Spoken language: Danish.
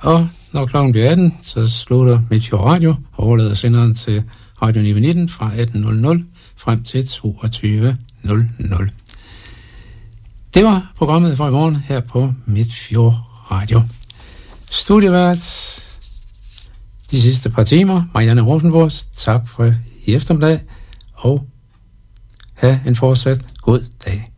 Og når klokken bliver 18, så slutter Midtjord Radio og overlader senderen til Radio 919 fra 18.00 frem til 22.00. Det var programmet for i morgen her på Midtjord Radio. Studievært de sidste par timer, Marianne Rosenborg. Tak for i eftermiddag, og have en fortsat god dag.